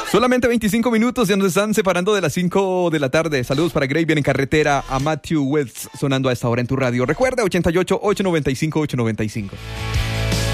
Solamente 25 minutos, ya nos están separando de las 5 de la tarde. Saludos para Gray, viene en carretera, a Matthew Wells sonando a esta hora en tu radio. Recuerda, 88 895 895.